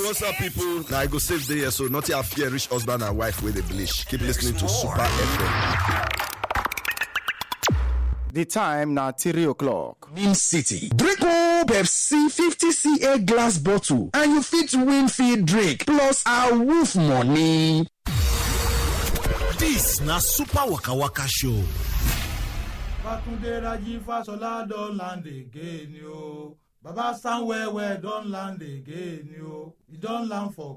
What's up, people? Now I go save the year, so not your fear rich husband and wife with the bleach. Keep listening to Super FM. The time now 3 o'clock. Bean City. Drink Pepsi 50cl glass bottle and you fit win free drink plus a wolf money. This na Super Waka Waka Show. Batunde Raji Fasola don land again, yo. Baba Stanwell don land again, yo. He don land for